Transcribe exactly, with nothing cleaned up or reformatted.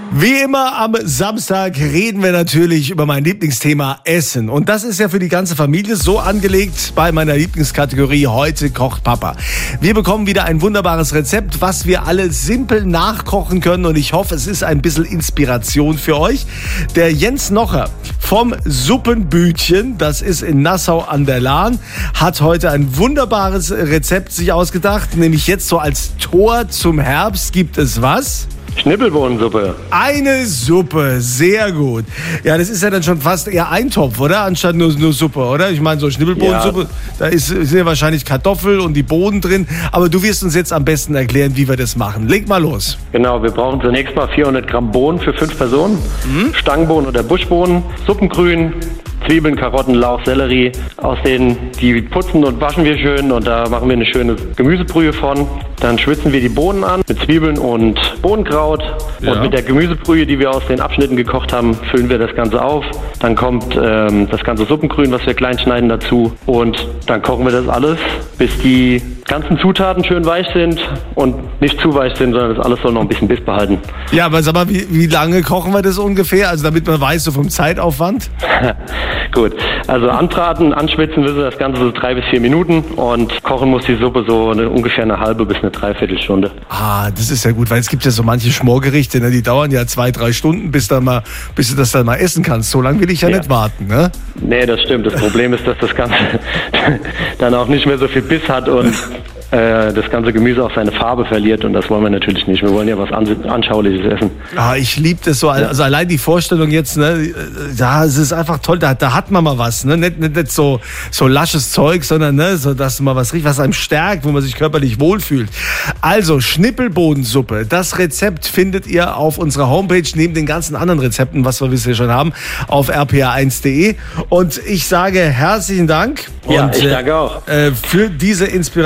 Wie immer am Samstag reden wir natürlich über mein Lieblingsthema Essen. Und das ist ja für die ganze Familie so angelegt bei meiner Lieblingskategorie Heute kocht Papa. Wir bekommen wieder ein wunderbares Rezept, was wir alle simpel nachkochen können. Und ich hoffe, es ist ein bisschen Inspiration für euch. Der Jens Nocher vom Suppenbütchen, das ist in Nassau an der Lahn, hat heute ein wunderbares Rezept sich ausgedacht. Nämlich jetzt so als Tor zum Herbst gibt es was? Schnippelbohnensuppe. Eine Suppe, sehr gut. Ja, das ist ja dann schon fast eher Eintopf, oder? Anstatt nur, nur Suppe, oder? Ich meine, so Schnippelbohnensuppe, ja. Da ist, sind ja wahrscheinlich Kartoffel und die Bohnen drin. Aber du wirst uns jetzt am besten erklären, wie wir das machen. Leg mal los. Genau, wir brauchen zunächst mal vierhundert Gramm Bohnen für fünf Personen. Mhm. Stangenbohnen oder Buschbohnen, Suppengrün, Zwiebeln, Karotten, Lauch, Sellerie. Aus denen, die putzen und waschen wir schön und da machen wir eine schöne Gemüsebrühe von. Dann schwitzen wir die Bohnen an mit Zwiebeln und Bohnenkraut. Ja. Und mit der Gemüsebrühe, die wir aus den Abschnitten gekocht haben, füllen wir das Ganze auf. Dann kommt ähm, das ganze Suppengrün, was wir klein schneiden, dazu. Und dann kochen wir das alles, bis die ganzen Zutaten schön weich sind und nicht zu weich sind, sondern das alles soll noch ein bisschen Biss behalten. Ja, aber sag mal, wie, wie lange kochen wir das ungefähr? Also damit man weiß, so vom Zeitaufwand? Gut, also anbraten, anschwitzen müssen wir das Ganze so drei bis vier Minuten und kochen muss die Suppe so eine, ungefähr eine halbe bis eine Dreiviertelstunde. Ah, das ist ja gut, weil es gibt ja so manche Schmorgerichte, ne, die dauern ja zwei, drei Stunden, bis, dann mal, bis du das dann mal essen kannst. So lange will ich ja, ja nicht warten, ne? Nee, das stimmt. Das Problem ist, dass das Ganze dann auch nicht mehr so viel Biss hat und äh, das ganze Gemüse auch seine Farbe verliert und das wollen wir natürlich nicht. Wir wollen ja was Anschauliches essen. Ah, ich liebe das so. Also allein die Vorstellung jetzt, ne, ja, es ist einfach toll. Da, da hat man mal was, ne? Nicht, nicht, nicht so, so lasches Zeug, sondern ne, so, dass man was riecht, was einem stärkt, wo man sich körperlich wohlfühlt. Also Schnippelbohnensuppe. Das Rezept findet ihr auf unserer Homepage neben den ganzen anderen Rezepten, was wir bisher schon haben, auf r p a eins punkt de. Und ich sage herzlichen Dank. Ja, und, ich danke auch. Äh, für diese Inspiration.